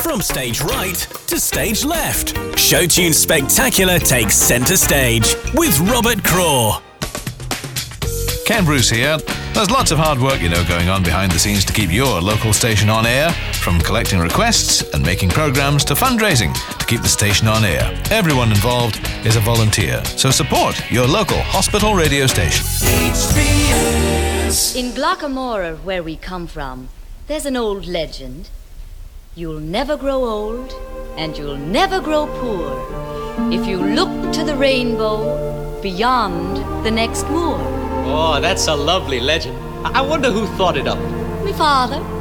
From stage right to stage left, Showtune Spectacular takes centre stage with Robert Craw. Ken Bruce here. There's lots of hard work, going on behind the scenes to keep your local station on air, from collecting requests and making programmes to fundraising to keep the station on air. Everyone involved is a volunteer, so support your local hospital radio station. In Glockamora, where we come from, there's an old legend. You'll never grow old, and you'll never grow poor if you look to the rainbow beyond the next moor. Oh, that's a lovely legend. I wonder who thought it up. Me father.